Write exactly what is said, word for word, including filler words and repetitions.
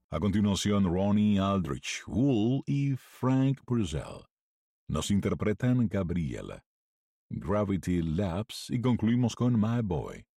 A continuación, Ronnie Aldrich, Wool y Frank Purcell nos interpretan Gabriela, Gravity Labs y concluimos con My Boy.